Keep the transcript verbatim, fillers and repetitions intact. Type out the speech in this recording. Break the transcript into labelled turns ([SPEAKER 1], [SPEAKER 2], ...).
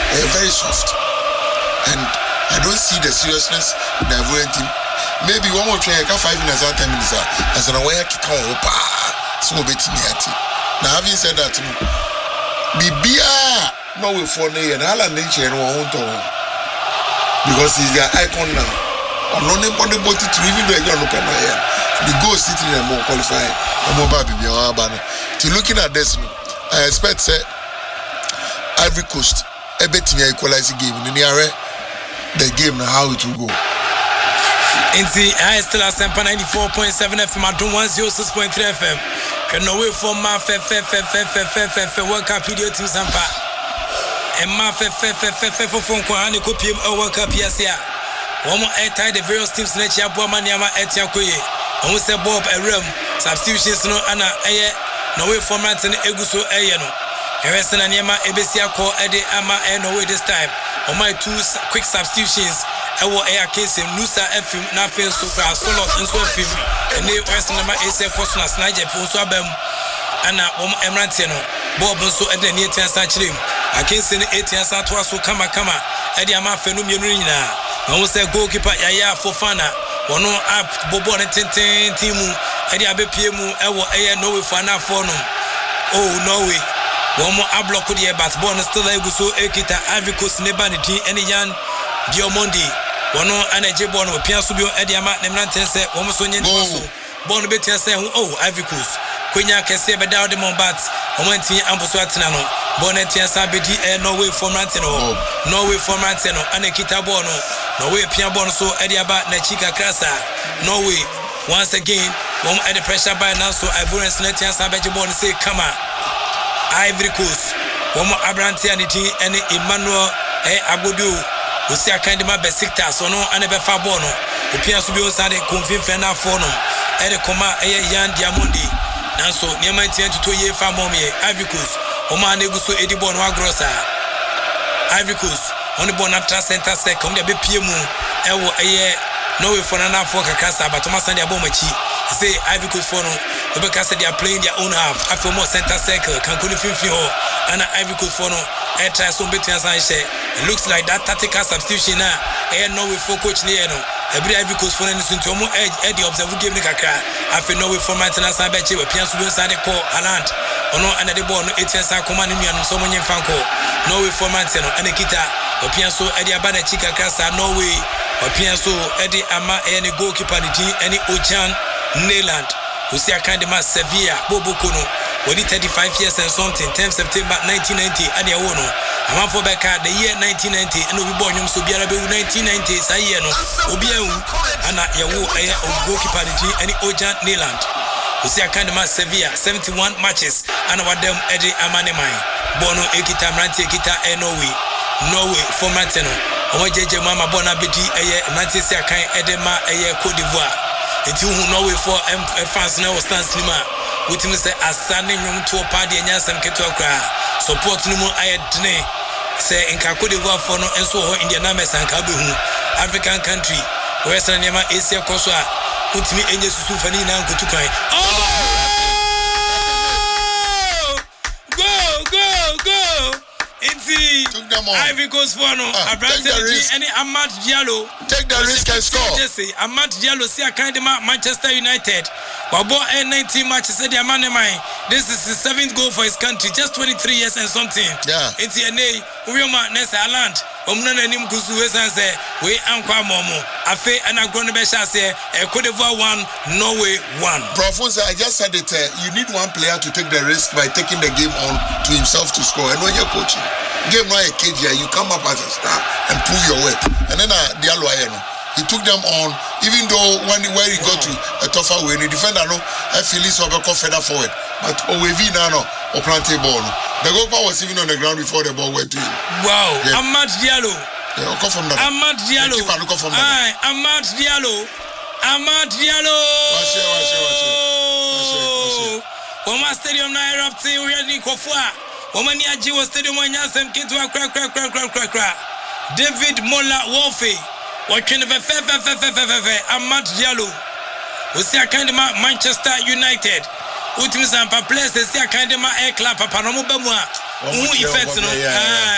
[SPEAKER 1] uh, very soft, and I don't see the seriousness diverting team. Maybe one more try, five minutes or ten minutes, as an aware kick on pa, so bit me at it. Now, having said that, Bibia, no way for me, and Alan nature and won't because he's their icon now. On on the boat to even though I don't look at my hair, the goal sitting and more qualified, and more Bibia. To looking at this, I expect, say, Ivory Coast, a betting equalizing game in the area. The game and how it will go.
[SPEAKER 2] In the I still have Sempa ninety-four point seven F M, I do one oh six point three F M. Can no way for my fe fe fe fe fe fe fe fe World Cup video to Sempa. And my fe fe fe fe fe for phone call and copy of World Cup yes ya. One more air tie the various teams let ya Boamaniama etia koye. And we say Bob a room substitutions no ana aye no way for Manton Eguso ayeno. And rest in Anima Ebesia call Eddie Ama and no way this time. On my two quick substitutions, I will air case in Nusa F M, Nafel Supra, Solot, and so F M. And they were some of my A C Cosmas, Niger, Poswabem, Anna, Om Emrantino, Bob, and so at the near ten Sachim. I can't send eighteen Santuasu, Kama Kama, Eddie Ama Fenumina. I will say goalkeeper Yaya Fofana, one up, Bobo and Tintin, Timu, Eddie Abe Piemu, I will air no way for an Afonum. Oh, no way. One more ablock could ye but born still a guso ekita Ivory Coast nebanity any yan Diomondi. One and a jibon with Piasubio Ediama Nemranten said, one so born a bit say, oh, Ivory Coast. Quenya can say about the Mombats, Omanti Amboswatinano, Bonetia Sabiti, and no way for Mantino, no way for Mantino, and a Kita Bono, no way Piabon so Ediaba Nachika Crasa, no way. Once again, one at the pressure by now, so Ivory and Snetian Sabajibon say, come on. Ivory Coast, one more Abrantianity and Emmanuel eh, Abudu, who see a kind of my best sector, so no, and a Fabono, who appears to be on Sunday, Confin Fena Fono, and a Coma, a Yan Diamundi, Nanso, near my ten to two year Famomi, Ivory Coast, Oman Neguso Edibon Wagrosa, Ivory Coast, on the Bonatra Center second, the B P M, Ewo, a year, no way for an Afoka Casa, but Thomas and Abomachi, say Ivory Coast Fono. Because they are playing their own half. After more center circle, Cancun Finfio, and Ivory Coast Fono, air try so bit as I say. It looks like that tactical substitution now. Air no way for coach Niano. Every Ivory Coast Fono is into more edge, Eddie observe give me a crack. After no way for maintenance, I bet you a piano inside the call, Alant. Or no, and the ball, no, it's a command in so many Franco. No way for Manteno, and a guitar, or piano, Eddie Abana Chica Casa, no way, or piano, Eddie Ama, any goalkeeper, any Ochan, Neyland. We see a kind of mass Sevilla, Bobo Kono, when he thirty-five years and something, tenth September nineteen ninety, Adia Wono. I'm out for back at the year nineteen ninety, and we born him so be a nineteen ninety, Sayeno, Obiau, and at Yawu, a goalkeeper, any Ojan Neyland. We see a kind of mass Sevilla, seventy-one matches, and our them Eddie Amanemai, Bono, Ekita, Ranti, Ekita, and Norway, Norway, for Manteno, or J J Mama Bonabiti, a year, Mantis, a kind Edema, a year Cote d'Ivoire. It's you who know it for fans now stand cinema. With him say as standing room to a party and yes and Ketokra. Support no more I had say in Cote d'Ivoire for no and so Indian Names and Kabu African country. Western Yama Asia Koswa. Put me in your Sufani now go to Kai. Oh go go go. It's Ivory Coast for no. I brought any Ahmad Diallo.
[SPEAKER 1] Take the risk and score.
[SPEAKER 2] Jesse, Ahmad Diallo see a kind of Manchester United. Wabo N nineteen matches said their man this is the seventh goal for his country, just twenty-three years and something.
[SPEAKER 1] Yeah.
[SPEAKER 2] It's a nay, Uyoma Nessa Alant, Omnana Nim Kusu say, we Anqua Momo, Afe and Agronabesha say, a Cote d'Ivoire one, Norway one.
[SPEAKER 1] Professor, I just said it, uh, you need one player to take the risk by taking the game on to himself to score. And when you're coaching, game right a K G, you come up as a star and prove your worth. And then uh, Diallo, he took them on, even though when where he got to a tougher way, the defender no, I feel he's over further forward. But Owevi Nano or Plante ball. The goalkeeper was even on the ground before the ball went to him.
[SPEAKER 2] Wow, yeah. Ahmad Diallo.
[SPEAKER 1] Yeah, come from that.
[SPEAKER 2] Ahmad Diallo. Aye, Ahmad Diallo. Ahmad Diallo.
[SPEAKER 1] Watch it, watch it, watch it. Watch it, watch it.
[SPEAKER 2] Oma Stadium na erupting, we are in Kofua. Oma ni Ajiwa Stadium wa Nyasem kitu wa kra kra kra kra kra kra. David Mola Wolfe. Watching the fe fe fe fe fe fe Ahmad Diallo. We see a kind of Manchester United. Ultimate Zampa place, they see a kind of air clap. Papa no more. Who effects no?